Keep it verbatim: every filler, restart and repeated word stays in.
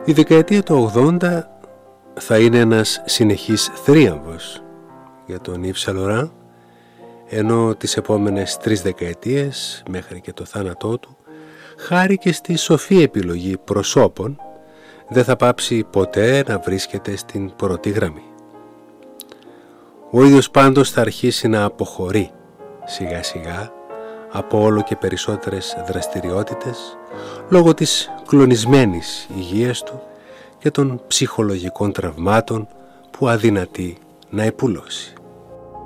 Η δεκαετία του ογδόντα θα είναι ένας συνεχής θρίαμβος για τον Yves Saint Laurent, ενώ τις επόμενες τρεις δεκαετίες μέχρι και το θάνατό του, χάρη και στη σοφή επιλογή προσώπων, δεν θα πάψει ποτέ να βρίσκεται στην πρώτη γραμμή. Ο ίδιος πάντως θα αρχίσει να αποχωρεί σιγά σιγά από όλο και περισσότερες δραστηριότητες λόγω της κλονισμένης υγείας του και των ψυχολογικών τραυμάτων που αδυνατεί να επουλώσει.